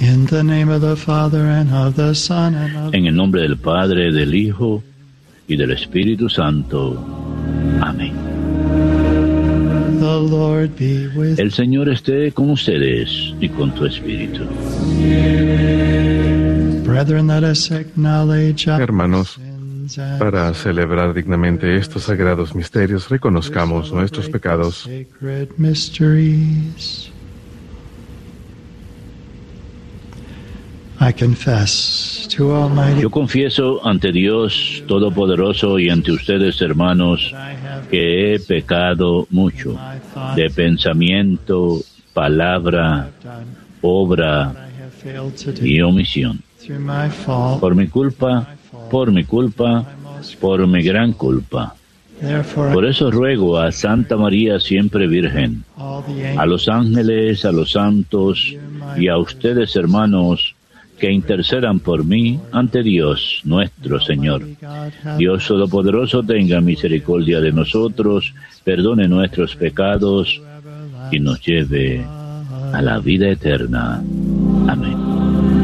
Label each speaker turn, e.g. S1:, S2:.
S1: In the name of the Father, and of the Son, and of...
S2: En el nombre del Padre, del Hijo y del Espíritu Santo. Amén.
S1: The Lord be with...
S2: El Señor esté con ustedes y con tu espíritu.
S1: Brethren, let us acknowledge our
S3: Hermanos,
S1: sins and
S3: para celebrar dignamente estos sagrados misterios, reconozcamos nuestros pecados.
S1: sacred mysteries. I confess to Almighty
S2: Yo confieso ante Dios Todopoderoso y ante ustedes, hermanos, que he pecado mucho de pensamiento, palabra, obra y omisión.
S1: through my fault.
S2: Por mi culpa, por mi gran culpa.
S1: Therefore,
S2: Por eso ruego a Santa María siempre Virgen,
S1: all the
S2: a los ángeles, a los santos y a ustedes, hermanos, que intercedan por mí ante Dios nuestro Señor. Dios Todopoderoso tenga misericordia de nosotros, perdone nuestros pecados y nos lleve a la vida eterna. Amén.